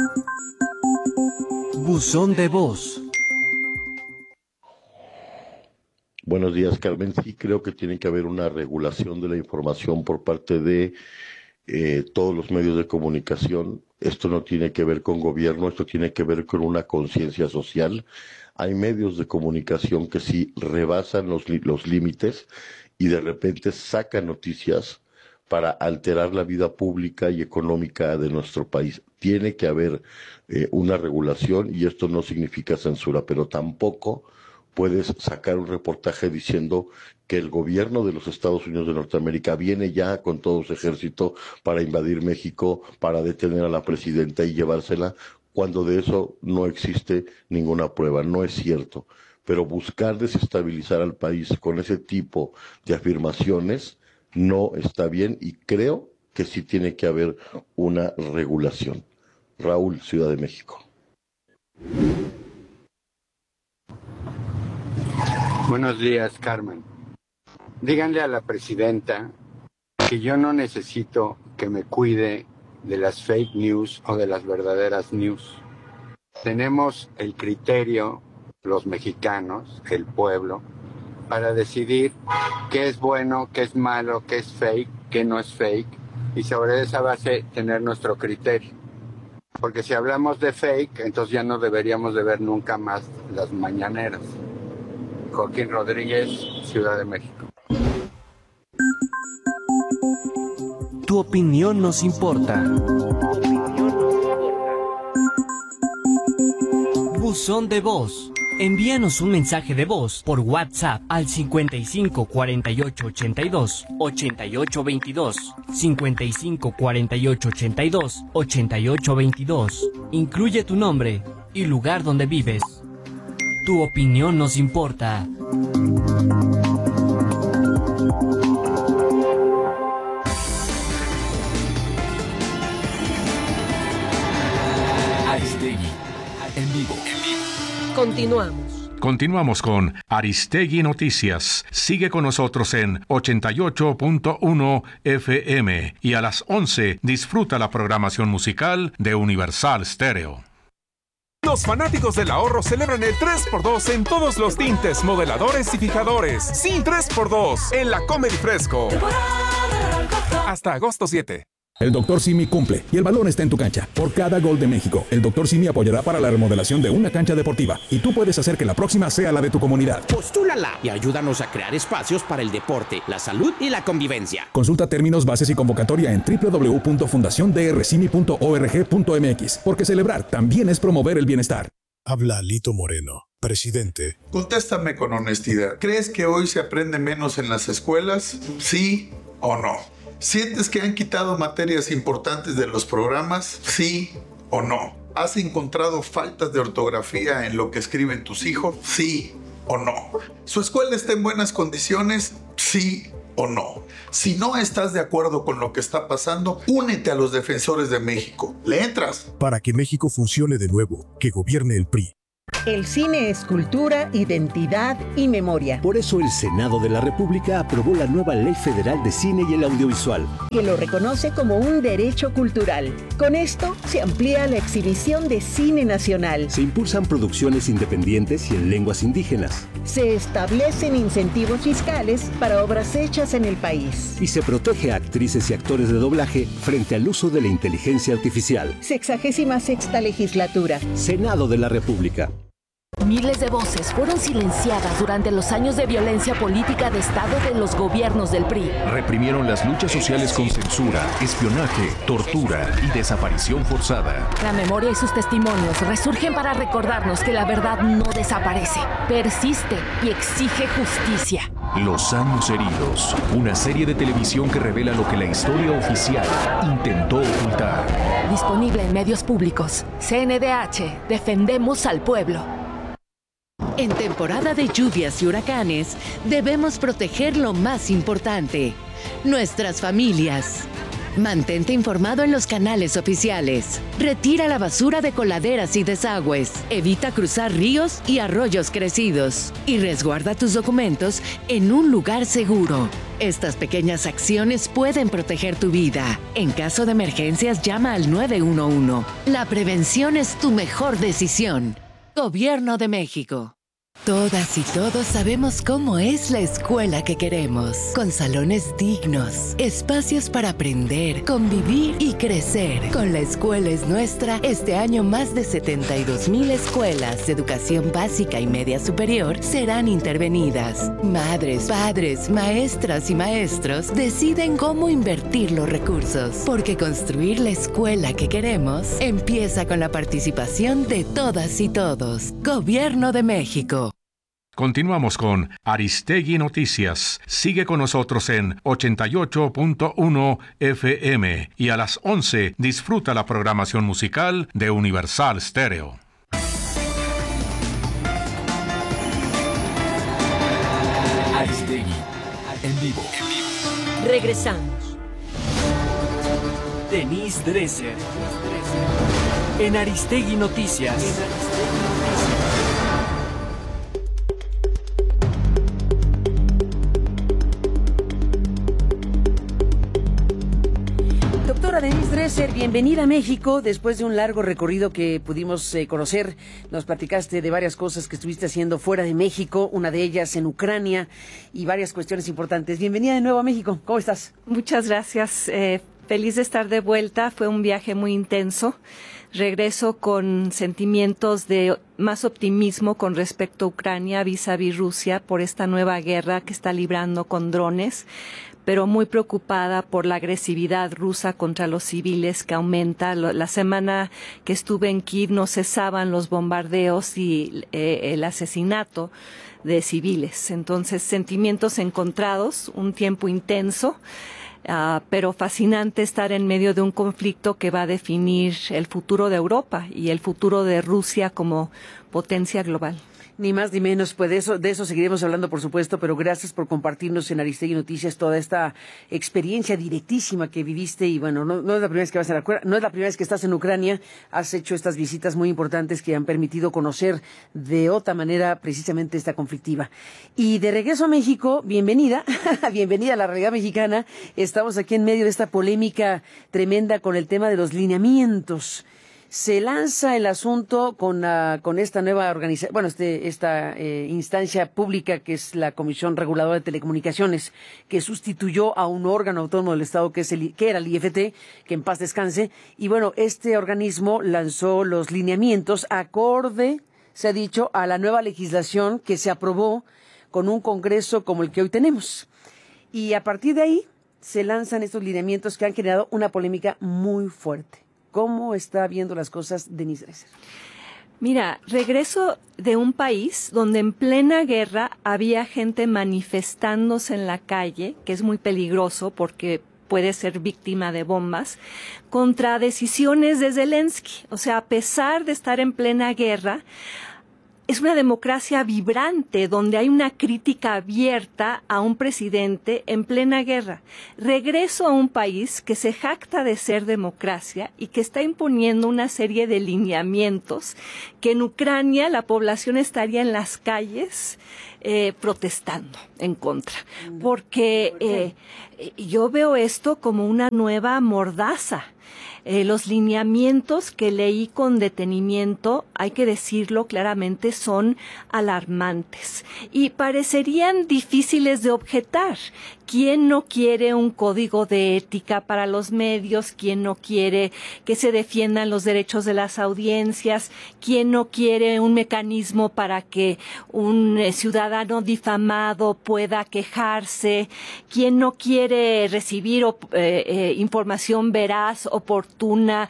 Buzón de voz. Buenos días, Carmen. Sí, creo que tiene que haber una regulación de la información por parte de todos los medios de comunicación. Esto no tiene que ver con gobierno, esto tiene que ver con una conciencia social. Hay medios de comunicación que sí rebasan los límites y de repente sacan noticias para alterar la vida pública y económica de nuestro país. Tiene que haber una regulación y esto no significa censura, pero tampoco puedes sacar un reportaje diciendo que el gobierno de los Estados Unidos de Norteamérica viene ya con todo su ejército para invadir México, para detener a la presidenta y llevársela, cuando de eso no existe ninguna prueba. No es cierto. Pero buscar desestabilizar al país con ese tipo de afirmaciones no está bien y creo que sí tiene que haber una regulación. Raúl, Ciudad de México. Buenos días, Carmen. Díganle a la presidenta que yo no necesito que me cuide de las fake news o de las verdaderas news. Tenemos el criterio, los mexicanos, el pueblo, para decidir qué es bueno, qué es malo, qué es fake, qué no es fake, y sobre esa base tener nuestro criterio. Porque si hablamos de fake, entonces ya no deberíamos de ver nunca más las mañaneras. Joaquín Rodríguez, Ciudad de México. Tu opinión nos importa. Buzón de voz. Envíanos un mensaje de voz por WhatsApp al 55 48 82 88 22, 55 48 82 88 22. Incluye tu nombre y lugar donde vives. Tu opinión nos importa. Aristegui, en vivo. Continuamos con Aristegui Noticias. Sigue con nosotros en 88.1 FM y a las 11 disfruta la programación musical de Universal Stereo. Los fanáticos del ahorro celebran el 3x2 en todos los tintes, modeladores y fijadores. Sí, 3x2 en la Comedy Fresco. Hasta agosto 7. El Dr. Simi cumple y el balón está en tu cancha. Por cada gol de México, el Dr. Simi apoyará para la remodelación de una cancha deportiva y tú puedes hacer que la próxima sea la de tu comunidad. Postúlala y ayúdanos a crear espacios para el deporte, la salud y la convivencia. Consulta términos, bases y convocatoria en www.fundaciondrcimi.org.mx, porque celebrar también es promover el bienestar. Habla Lito Moreno, presidente. Contéstame con honestidad. ¿Crees que hoy se aprende menos en las escuelas? ¿Sí o no? ¿Sientes que han quitado materias importantes de los programas? ¿Sí o no? ¿Has encontrado faltas de ortografía en lo que escriben tus hijos? ¿Sí o no? ¿Su escuela está en buenas condiciones? ¿Sí o no? Si no estás de acuerdo con lo que está pasando, únete a los defensores de México. ¿Le entras? Para que México funcione de nuevo, que gobierne el PRI. El cine es cultura, identidad y memoria. Por eso el Senado de la República aprobó la nueva Ley Federal de Cine y el Audiovisual, que lo reconoce como un derecho cultural. Con esto se amplía la exhibición de cine nacional. Se impulsan producciones independientes y en lenguas indígenas. Se establecen incentivos fiscales para obras hechas en el país. Y se protege a actrices y actores de doblaje frente al uso de la inteligencia artificial. 66ª legislatura. Senado de la República. Miles de voces fueron silenciadas durante los años de violencia política de Estado de los gobiernos del PRI. Reprimieron las luchas sociales con censura, espionaje, tortura y desaparición forzada. La memoria y sus testimonios resurgen para recordarnos que la verdad no desaparece, persiste y exige justicia. Los años heridos, una serie de televisión que revela lo que la historia oficial intentó ocultar. Disponible en medios públicos. CNDH, defendemos al pueblo. En temporada de lluvias y huracanes, debemos proteger lo más importante, nuestras familias. Mantente informado en los canales oficiales. Retira la basura de coladeras y desagües. Evita cruzar ríos y arroyos crecidos. Y resguarda tus documentos en un lugar seguro. Estas pequeñas acciones pueden proteger tu vida. En caso de emergencias, llama al 911. La prevención es tu mejor decisión. Gobierno de México. Todas y todos sabemos cómo es la escuela que queremos, con salones dignos, espacios para aprender, convivir y crecer. Con La Escuela es Nuestra, este año más de 72,000 escuelas de educación básica y media superior serán intervenidas. Madres, padres, maestras y maestros deciden cómo invertir los recursos, porque construir la escuela que queremos empieza con la participación de todas y todos. Gobierno de México. Continuamos con Aristegui Noticias. Sigue con nosotros en 88.1 FM y a las 11 disfruta la programación musical de Universal Stereo. Aristegui en vivo. Regresamos. Denise Dresser en Aristegui Noticias. Doctora Denise Dresser, bienvenida a México. Después de un largo recorrido que pudimos conocer, nos platicaste de varias cosas que estuviste haciendo fuera de México, una de ellas en Ucrania y varias cuestiones importantes. Bienvenida de nuevo a México. ¿Cómo estás? Muchas gracias. Feliz de estar de vuelta. Fue un viaje muy intenso. Regreso con sentimientos de más optimismo con respecto a Ucrania vis-a-vis Rusia por esta nueva guerra que está librando con drones, pero muy preocupada por la agresividad rusa contra los civiles que aumenta. La semana que estuve en Kiev no cesaban los bombardeos y el asesinato de civiles. Entonces, sentimientos encontrados, un tiempo intenso, pero fascinante estar en medio de un conflicto que va a definir el futuro de Europa y el futuro de Rusia como potencia global. Ni más ni menos, pues de eso seguiremos hablando, por supuesto, pero gracias por compartirnos en Aristegui Noticias toda esta experiencia directísima que viviste y bueno, no es la primera vez que vas a no es la primera vez que estás en Ucrania, has hecho estas visitas muy importantes que han permitido conocer de otra manera precisamente esta conflictiva. Y de regreso a México, bienvenida, bienvenida a la realidad mexicana. Estamos aquí en medio de esta polémica tremenda con el tema de los lineamientos. Se lanza el asunto con esta nueva organización, bueno, esta instancia pública que es la Comisión Reguladora de Telecomunicaciones, que sustituyó a un órgano autónomo del Estado que era el IFT, que en paz descanse. Y bueno, este organismo lanzó los lineamientos acorde, se ha dicho, a la nueva legislación que se aprobó con un Congreso como el que hoy tenemos. Y a partir de ahí se lanzan estos lineamientos que han generado una polémica muy fuerte. ¿Cómo está viendo las cosas Denise Dresser? Mira, regreso de un país donde en plena guerra había gente manifestándose en la calle, que es muy peligroso porque puede ser víctima de bombas, contra decisiones de Zelensky. O sea, a pesar de estar en plena guerra, es una democracia vibrante donde hay una crítica abierta a un presidente en plena guerra. Regreso a un país que se jacta de ser democracia y que está imponiendo una serie de lineamientos que en Ucrania la población estaría en las calles protestando en contra. Porque yo veo esto como una nueva mordaza. Los lineamientos que leí con detenimiento, hay que decirlo claramente, son alarmantes y parecerían difíciles de objetar. ¿Quién no quiere un código de ética para los medios? ¿Quién no quiere que se defiendan los derechos de las audiencias? ¿Quién no quiere un mecanismo para que un ciudadano difamado pueda quejarse? ¿Quién no quiere recibir información veraz, oportuna